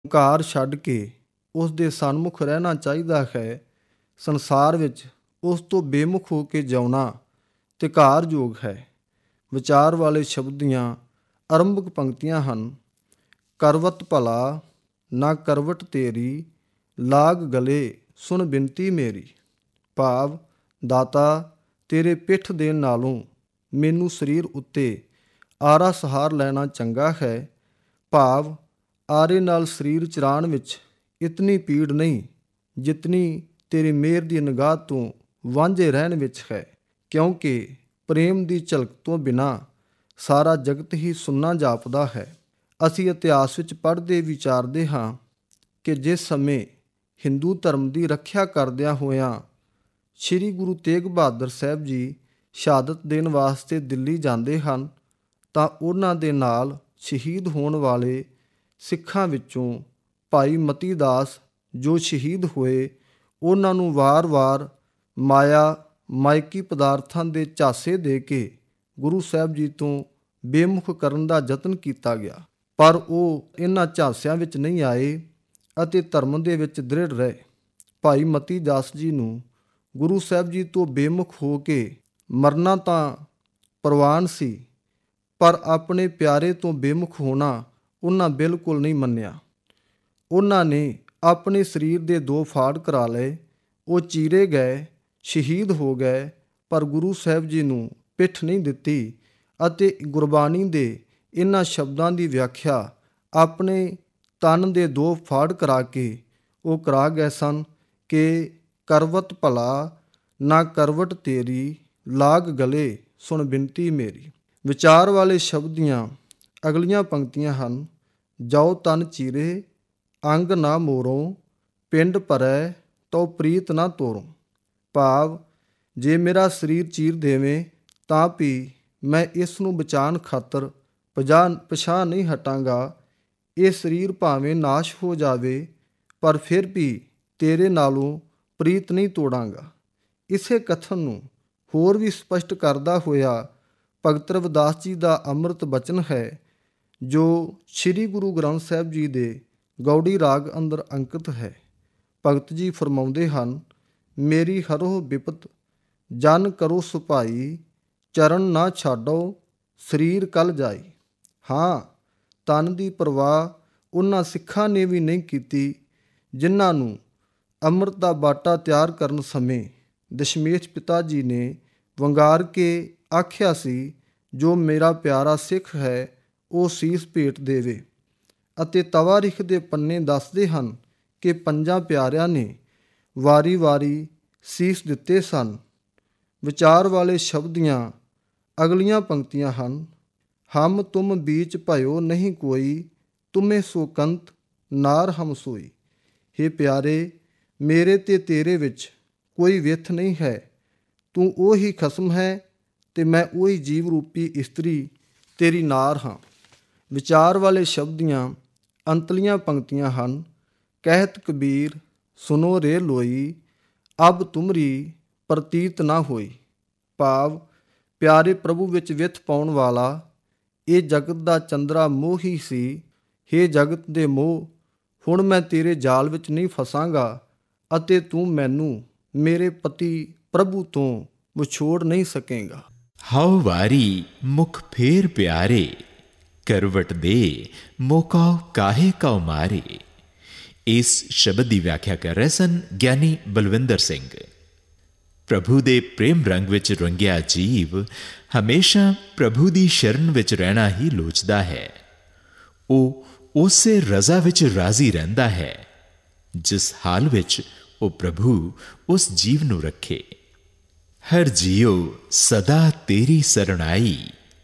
ਹੰਕਾਰ ਛੱਡ ਕੇ ਉਸ ਦੇ ਸਨਮੁਖ ਰਹਿਣਾ ਚਾਹੀਦਾ ਹੈ। ਸੰਸਾਰ ਵਿੱਚ ਉਸ ਤੋਂ ਬੇਮੁਖ ਹੋ ਕੇ ਜਿਉਣਾ ਧਿਕਾਰਯੋਗ ਹੈ। ਵਿਚਾਰ ਵਾਲੇ ਸ਼ਬਦ ਦੀਆਂ ਆਰੰਭਕ ਪੰਕਤੀਆਂ ਹਨ: ਕਰਵਤ ਭਲਾ ਨਾ ਕਰਵਟ ਤੇਰੀ, ਲਾਗ ਗਲੇ ਸੁਣ ਬਿਨਤੀ ਮੇਰੀ। ਭਾਵ, ਦਾਤਾ ਤੇਰੇ ਪਿੱਠ ਦੇਣ ਨਾਲੋਂ ਮੈਨੂੰ ਸਰੀਰ ਉੱਤੇ ਆਰਾ ਸਹਾਰ ਲੈਣਾ ਚੰਗਾ ਹੈ। ਭਾਵ, ਆਰੇ ਨਾਲ ਸਰੀਰ ਚਰਾਉਣ ਵਿੱਚ ਇਤਨੀ ਪੀੜ ਨਹੀਂ ਜਿਤਨੀ ਤੇਰੀ ਮਿਹਰ ਦੀ ਨਿਗਾਹ ਤੋਂ ਵਾਂਝੇ ਰਹਿਣ ਵਿੱਚ ਹੈ, ਕਿਉਂਕਿ ਪ੍ਰੇਮ ਦੀ ਝਲਕ ਤੋਂ ਬਿਨਾਂ ਸਾਰਾ ਜਗਤ ਹੀ ਸੁੰਨਾ ਜਾਪਦਾ ਹੈ। ਅਸੀਂ ਇਤਿਹਾਸ ਵਿੱਚ ਪੜ੍ਹਦੇ ਵਿਚਾਰਦੇ ਹਾਂ ਕਿ ਜਿਸ ਸਮੇਂ ਹਿੰਦੂ ਧਰਮ ਦੀ ਰੱਖਿਆ ਕਰਦਿਆਂ ਹੋਇਆਂ ਸ਼੍ਰੀ ਗੁਰੂ ਤੇਗ ਬਹਾਦਰ ਸਾਹਿਬ ਜੀ ਸ਼ਹਾਦਤ ਦੇਣ ਵਾਸਤੇ ਦਿੱਲੀ ਜਾਂਦੇ ਹਨ, ਤਾਂ ਉਹਨਾਂ ਦੇ ਨਾਲ ਸ਼ਹੀਦ ਹੋਣ ਵਾਲੇ ਸਿੱਖਾਂ ਵਿੱਚੋਂ ਭਾਈ ਮਤੀ ਦਾਸ ਜੋ ਸ਼ਹੀਦ ਹੋਏ, ਉਹਨਾਂ ਨੂੰ ਵਾਰ-ਵਾਰ ਮਾਇਕੀ ਪਦਾਰਥਾਂ ਦੇ ਝਾਂਸੇ ਦੇ ਕੇ ਗੁਰੂ ਸਾਹਿਬ ਜੀ ਤੋਂ ਬੇਮੁਖ ਕਰਨ ਦਾ ਯਤਨ ਕੀਤਾ ਗਿਆ, ਪਰ ਉਹ ਇਹਨਾਂ ਝਾਂਸਿਆਂ ਵਿੱਚ ਨਹੀਂ ਆਏ ਅਤੇ ਧਰਮ ਦੇ ਵਿੱਚ ਦ੍ਰਿੜ ਰਹੇ। ਭਾਈ ਮਤੀ ਦਾਸ ਜੀ ਨੂੰ ਗੁਰੂ ਸਾਹਿਬ ਜੀ ਤੋਂ ਬੇਮੁਖ ਹੋ ਕੇ ਮਰਨਾ ਤਾਂ ਪ੍ਰਵਾਨ ਸੀ, ਪਰ ਆਪਣੇ ਪਿਆਰੇ ਤੋਂ ਬੇਮੁਖ ਹੋਣਾ ਉਹਨਾਂ ਬਿਲਕੁਲ ਨਹੀਂ ਮੰਨਿਆ। ਉਹਨਾਂ ਨੇ ਆਪਣੇ ਸਰੀਰ ਦੇ 2 ਫਾੜ ਕਰਾ ਲਏ, ਉਹ ਚੀਰੇ ਗਏ, ਸ਼ਹੀਦ ਹੋ ਗਏ, ਪਰ ਗੁਰੂ ਸਾਹਿਬ ਜੀ ਨੂੰ ਪਿੱਠ ਨਹੀਂ ਦਿੱਤੀ ਅਤੇ ਗੁਰਬਾਣੀ ਦੇ ਇਹਨਾਂ ਸ਼ਬਦਾਂ ਦੀ ਵਿਆਖਿਆ ਆਪਣੇ ਤਨ ਦੇ 2 ਫਾੜ ਕਰਾ ਕੇ ਉਹ ਕਰਾ ਗਏ ਸਨ ਕਿ ਕਰਵਤ ਭਲਾ ਨਾ ਕਰਵਟ ਤੇਰੀ, ਲਾਗ ਗਲੇ ਸੁਣ ਬਿਨਤੀ ਮੇਰੀ। ਵਿਚਾਰ ਵਾਲੇ ਸ਼ਬਦ ਦੀਆਂ ਅਗਲੀਆਂ ਪੰਕਤੀਆਂ ਹਨ: ਜਾਉ ਤਨ ਚੀਰੇ ਅੰਗ ਨਾ ਮੋਰੋਂ, ਪਿੰਡ ਭਰੈ ਤਉ ਪ੍ਰੀਤ ਨਾ ਤੋਰੋਂ। ਭਾਵ, ਜੇ ਮੇਰਾ ਸਰੀਰ ਚੀਰ ਦੇਵੇਂ ਤਾਂ ਵੀ ਮੈਂ ਇਸ ਨੂੰ ਬਚਾਉਣ ਖਾਤਰ ਪਿਛਾਂਹ ਨਹੀਂ ਹਟਾਂਗਾ। ਇਹ ਸਰੀਰ ਭਾਵੇਂ ਨਾਸ਼ ਹੋ ਜਾਵੇ, ਪਰ ਫਿਰ ਵੀ ਤੇਰੇ ਨਾਲੋਂ ਪ੍ਰੀਤ ਨਹੀਂ ਤੋੜਾਂਗਾ। ਇਸੇ ਕਥਨ ਨੂੰ ਹੋਰ ਵੀ ਸਪਸ਼ਟ ਕਰਦਾ ਹੋਇਆ ਭਗਤ ਰਵਿਦਾਸ ਜੀ ਦਾ ਅੰਮ੍ਰਿਤ ਬਚਨ ਹੈ, ਜੋ ਸ੍ਰੀ ਗੁਰੂ ਗ੍ਰੰਥ ਸਾਹਿਬ ਜੀ ਦੇ ਗੌੜੀ ਰਾਗ ਅੰਦਰ ਅੰਕਿਤ ਹੈ। ਭਗਤ ਜੀ ਫਰਮਾਉਂਦੇ ਹਨ: ਮੇਰੀ ਹਰੋ ਬਿਪਤ ਜਨ ਕਰੋ ਸੁਭਾਈ, ਚਰਨ ਨਾ ਛਾਡੋ ਸਰੀਰ ਕਲ ਜਾਈ। ਹਾਂ, ਤਨ ਦੀ ਪਰਵਾਹ ਉਹਨਾਂ ਸਿੱਖਾਂ ਨੇ ਵੀ ਨਹੀਂ ਕੀਤੀ ਜਿਨ੍ਹਾਂ ਨੂੰ ਅੰਮ੍ਰਿਤ ਦਾ ਬਾਟਾ ਤਿਆਰ ਕਰਨ ਸਮੇਂ ਦਸ਼ਮੇਸ਼ ਪਿਤਾ ਜੀ ਨੇ ਵੰਗਾਰ ਕੇ ਆਖਿਆ ਸੀ, ਜੋ ਮੇਰਾ ਪਿਆਰਾ ਸਿੱਖ ਹੈ ਉਹ ਸੀਸ ਭੇਟ ਦੇਵੇ। ਅਤੇ ਤਵਾਰੀਖ ਦੇ ਪੰਨੇ ਦੱਸਦੇ ਹਨ ਕਿ 5 ਪਿਆਰਿਆਂ ਨੇ ਵਾਰੀ-ਵਾਰੀ ਸੀਸ ਦਿੱਤੇ ਸਨ। ਵਿਚਾਰ ਵਾਲੇ ਸ਼ਬਦ ਦੀਆਂ ਅਗਲੀਆਂ ਪੰਕਤੀਆਂ ਹਨ: ਹਮ ਤੁਮ ਬੀਚ ਭਇਓ ਨਹੀਂ ਕੋਈ, ਤੁਮੇ ਸੋ ਕੰਤ ਨਾਰ ਹਮ ਸੋਈ। ਹੇ ਪਿਆਰੇ, ਮੇਰੇ ਤੇ ਤੇਰੇ ਵਿੱਚ ਕੋਈ ਵਿੱਥ ਨਹੀਂ ਹੈ। ਤੂੰ ਉਹੀ ਖਸਮ ਹੈ ਤੇ ਮੈਂ ਉਹੀ ਜੀਵ ਰੂਪੀ ਇਸਤਰੀ ਤੇਰੀ ਨਾਰ ਹਾਂ। ਵਿਚਾਰ ਵਾਲੇ ਸ਼ਬਦ ਦੀਆਂ ਅੰਤਲੀਆਂ ਪੰਕਤੀਆਂ ਹਨ: ਕਹਿਤ ਕਬੀਰ ਸੁਨੋ ਰੇ ਲੋਈ, ਅਬ ਤੁਮਰੀ ਪ੍ਰਤੀਤ ਨਾ ਹੋਈ। ਭਾਵ, ਪਿਆਰੇ ਪ੍ਰਭੂ ਵਿੱਚ ਵਿੱਥ ਪਾਉਣ ਵਾਲਾ ਇਹ ਜਗਤ ਦਾ ਚੰਦਰਾ ਮੋਹ ਹੀ ਸੀ। ਹੇ ਜਗਤ ਦੇ ਮੋਹ, ਹੁਣ ਮੈਂ ਤੇਰੇ ਜਾਲ ਵਿੱਚ ਨਹੀਂ ਫਸਾਂਗਾ ਅਤੇ ਤੂੰ ਮੈਨੂੰ ਮੇਰੇ ਪਤੀ ਪ੍ਰਭੂ ਤੋਂ ਵਿਛੋੜ ਨਹੀਂ ਸਕੇਗਾ। ਹਉ ਵਾਰੀ ਮੁਖ ਫੇਰ ਪਿਆਰੇ, ਕਰਵਟ ਦੇ ਮੋਕਾ ਕਾਹੇ ਕਉ ਮਾਰੇ। ਇਸ ਸ਼ਬਦ ਦੀ ਵਿਆਖਿਆ ਕਰ ਰਹੇ ਸਨ ਗਿਆਨੀ ਬਲਵਿੰਦਰ ਸਿੰਘ। ਪ੍ਰਭੂ ਦੇ ਪ੍ਰੇਮ ਰੰਗ ਵਿੱਚ ਰੰਗਿਆ ਜੀਵ ਹਮੇਸ਼ਾ ਪ੍ਰਭੂ ਦੀ ਸ਼ਰਨ ਵਿੱਚ ਰਹਿਣਾ ਹੀ ਲੋਚਦਾ ਹੈ। ਉਹ ਉਸੇ ਰਜ਼ਾ ਵਿੱਚ ਰਾਜ਼ੀ ਰਹਿੰਦਾ ਹੈ ਜਿਸ ਹਾਲ ਵਿੱਚ ਉਹ ਪ੍ਰਭੂ ਉਸ ਜੀਵ ਨੂੰ ਰੱਖੇ। ਹਰ ਜੀਉ ਸਦਾ ਤੇਰੀ ਸਰਣਾਈ,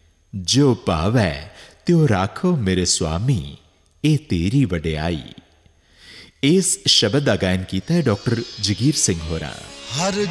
ਜੋ ਭਾਵੈ ਤਿਉ ਰਾਖੋ ਮੇਰੇ ਸੁਆਮੀ, ਇਹ ਤੇਰੀ ਵਡਿਆਈ। ਇਸ ਸ਼ਬਦ ਦਾ ਗਾਇਨ ਕੀਤਾ ਹੈ ਡਾਕਟਰ ਜਗੀਰ ਸਿੰਘ ਹੋਰਾਂ।